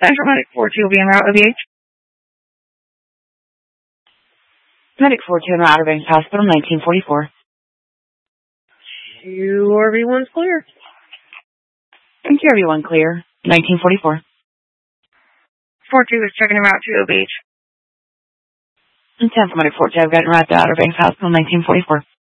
Central Medic 42 will be en route, OBH. Medic 42 en route, Outer Banks Hospital, 1944. QRV1's clear. And QRV1 clear, 1944. 42 is checking en route to OBH. And 10 for Medic 42, I've got en route to Outer Banks Hospital, 1944.